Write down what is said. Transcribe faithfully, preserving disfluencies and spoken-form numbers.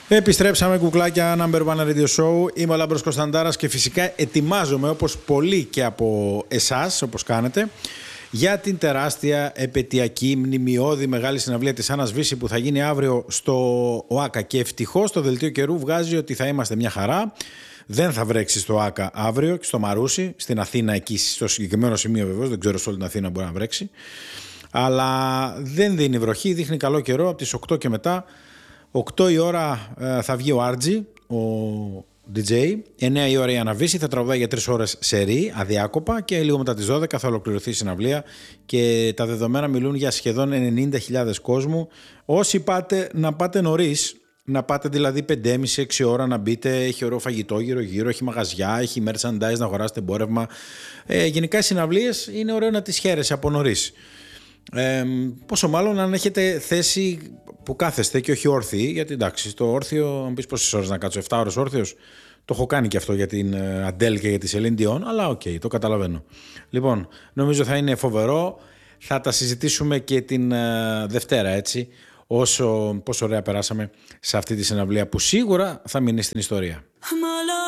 Επιστρέψαμε, κουκλάκια, Number One Radio Show. Είμαι ο Λάμπρος Κωνσταντάρας και φυσικά ετοιμάζομαι, όπως πολλοί και από εσάς, όπως κάνετε, για την τεράστια επετειακή μνημειώδη μεγάλη συναυλία της Άννας Βύση που θα γίνει αύριο στο ΟΑΚΑ. Και ευτυχώς το δελτίο καιρού βγάζει ότι θα είμαστε μια χαρά. Δεν θα βρέξει στο ΟΑΚΑ αύριο, στο Μαρούσι, στην Αθήνα, εκεί στο συγκεκριμένο σημείο βεβαίως. Δεν ξέρω σε όλη την Αθήνα μπορεί να βρέξει. Αλλά δεν δίνει βροχή, δείχνει καλό καιρό από τις οκτώ και μετά. οκτώ η ώρα ε, θα βγει ο Άρτζι, ο ντι τζέι. εννιά η ώρα η Άννα Βύση, θα τραγουδάει για τρεις ώρες σερί, αδιάκοπα, και λίγο μετά τις δώδεκα θα ολοκληρωθεί η συναυλία. Και τα δεδομένα μιλούν για σχεδόν ενενήντα χιλιάδες κόσμου. Όσοι πάτε, να πάτε νωρίς, να πάτε δηλαδή πέντε και μισή έξι ώρα να μπείτε. Έχει ωραίο φαγητό γύρω-γύρω, έχει μαγαζιά, έχει merchandise να αγοράσετε εμπόρευμα. Ε, γενικά οι συναυλίες είναι ωραίο να τις χαίρεσαι από νωρίς. Ε, πόσο μάλλον αν έχετε θέση που κάθεστε και όχι όρθιοι, γιατί εντάξει, στο όρθιο, αν πεις πόσες ώρες να κάτσω, επτά ώρες όρθιος, το έχω κάνει και αυτό για την Αντέλ και για τη Σελίν Διόν, αλλά οκ, okay, το καταλαβαίνω. Λοιπόν, νομίζω θα είναι φοβερό, θα τα συζητήσουμε και την uh, Δευτέρα, έτσι, όσο, πόσο ωραία περάσαμε σε αυτή τη συναυλία που σίγουρα θα μείνει στην ιστορία.